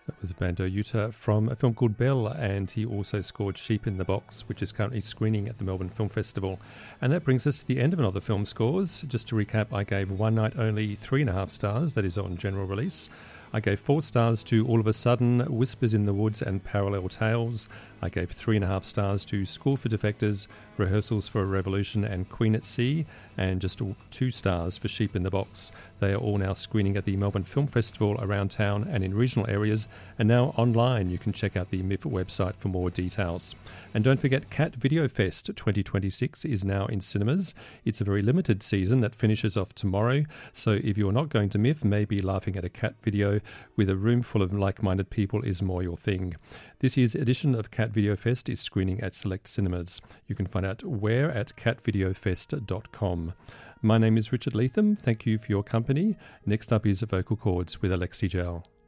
That was Bando Yuta from a film called Belle, and he also scored Sheep in the Box, which is currently screening at the Melbourne Film Festival. And that brings us to the end of another film scores. Just to recap, I gave One Night Only 3.5 stars, that is on general release. I gave 4 stars to All of a Sudden, Whispers in the Woods and Parallel Tales. I gave 3.5 stars to School for Defectors, Rehearsals for a Revolution and Queen at Sea, and just 2 stars for Sheep in the Box. They are all now screening at the Melbourne Film Festival around town and in regional areas, and now online. You can check out the MIF website for more details. And don't forget, Cat Video Fest 2026 is now in cinemas. It's a very limited season that finishes off tomorrow, so if you're not going to MIF, maybe laughing at a cat video with a room full of like-minded people is more your thing. This year's edition of Cat Video Fest is screening at select cinemas. You can find out where at catvideofest.com. My name is Richard Leatham. Thank you for your company. Next up is Vocal Chords with Alexi Jell.